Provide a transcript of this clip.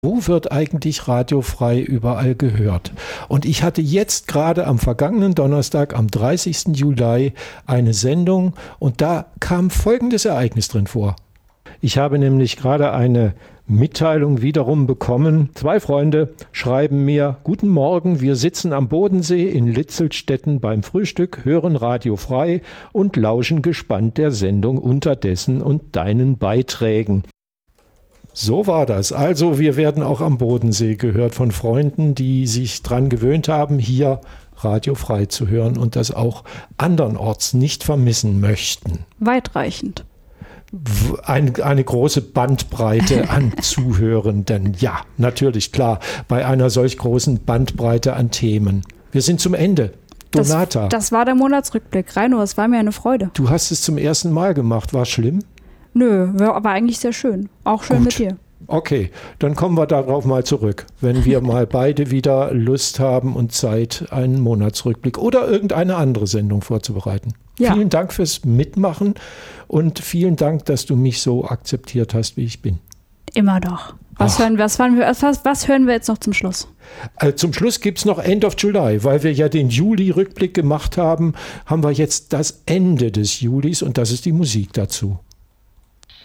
Wo wird eigentlich radiofrei überall gehört? Und ich hatte jetzt gerade am vergangenen Donnerstag, am 30. Juli, eine Sendung und da kam folgendes Ereignis drin vor. Ich habe nämlich gerade eine Mitteilung wiederum bekommen. 2 Freunde schreiben mir: Guten Morgen, wir sitzen am Bodensee in Litzelstetten beim Frühstück, hören Radio frei und lauschen gespannt der Sendung unterdessen und deinen Beiträgen. So war das. Also wir werden auch am Bodensee gehört von Freunden, die sich dran gewöhnt haben, hier radiofrei zu hören und das auch andernorts nicht vermissen möchten. Weitreichend. Eine große Bandbreite an Zuhörenden. Ja, natürlich, klar, bei einer solch großen Bandbreite an Themen. Wir sind zum Ende. Donata. Das war der Monatsrückblick. Rainer, es war mir eine Freude. Du hast es zum ersten Mal gemacht. War schlimm? Nö, war aber eigentlich sehr schön. Auch schön mit dir. Okay, dann kommen wir darauf mal zurück, wenn wir mal beide wieder Lust haben und Zeit, einen Monatsrückblick oder irgendeine andere Sendung vorzubereiten. Ja. Vielen Dank fürs Mitmachen und vielen Dank, dass du mich so akzeptiert hast, wie ich bin. Immer doch. Was hören wir jetzt noch zum Schluss? Zum Schluss gibt es noch End of July, weil wir ja den Juli-Rückblick gemacht haben, haben wir jetzt das Ende des Julis und das ist die Musik dazu.